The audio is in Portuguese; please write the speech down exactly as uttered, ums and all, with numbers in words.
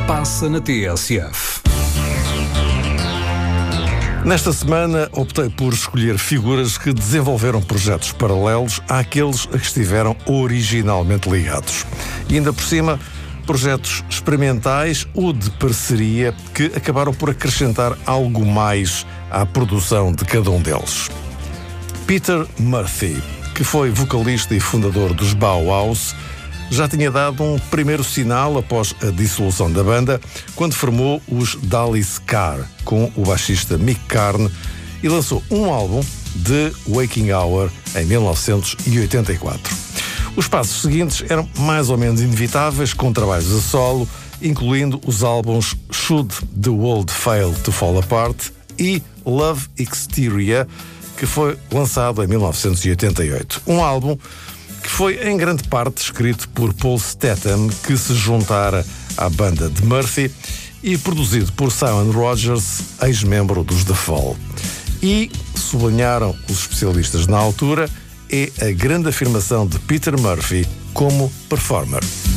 passa na T S F. Nesta semana optei por escolher figuras que desenvolveram projetos paralelos àqueles a que estiveram originalmente ligados. E ainda por cima, projetos experimentais ou de parceria que acabaram por acrescentar algo mais à produção de cada um deles. Peter Murphy, que foi vocalista e fundador dos Bauhaus, já tinha dado um primeiro sinal após a dissolução da banda, quando formou os Dallas Car, com o baixista Mick Karn, e lançou um álbum, The Waking Hour, em mil novecentos e oitenta e quatro. Os passos seguintes eram mais ou menos inevitáveis, com trabalhos a solo, incluindo os álbuns Should the World Fail to Fall Apart e Love Exterior, que foi lançado em mil novecentos e oitenta e oito. Um álbum que foi em grande parte escrito por Paul Statham, que se juntara à banda de Murphy, e produzido por Simon Rogers, ex-membro dos The Fall. E, sublinharam os especialistas na altura, é a grande afirmação de Peter Murphy como performer.